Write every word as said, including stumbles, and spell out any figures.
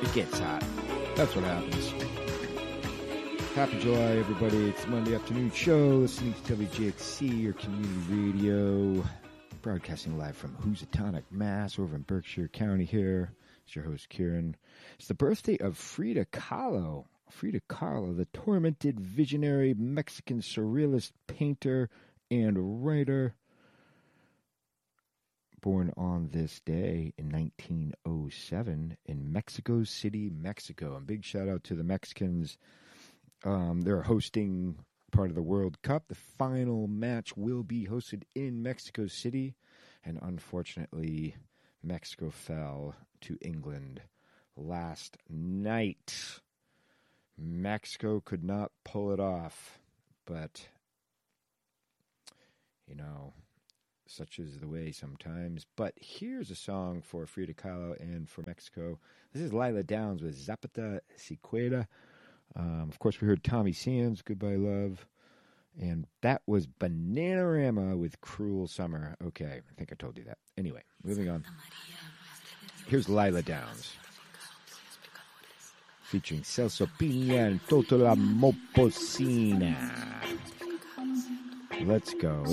It gets hot. That's what happens. Happy July, everybody. It's the Monday afternoon show. Listening to W J X C, your community radio. Broadcasting live from Housatonic, Mass, over in Berkshire County here. It's your host, Kieran. It's the birthday of Frida Kahlo. Frida Kahlo, the tormented, visionary Mexican surrealist painter and writer. Born on this day in nineteen oh seven in Mexico City, Mexico. And big shout out to the Mexicans. Um, they're hosting part of the World Cup. The final match will be hosted in Mexico City. And unfortunately, Mexico fell to England last night. Mexico could not pull it off. But, you know, such is the way sometimes. But here's a song for Frida Kahlo and for Mexico. This is Lila Downs with Zapata Si Queda. Um, of course, we heard Tommy Sands, Goodbye Love. And that was Bananarama with Cruel Summer. Okay, I think I told you that. Anyway, moving on. Here's Lila Downs. Featuring Celso Piña and Toto La Mopocina. Let's go.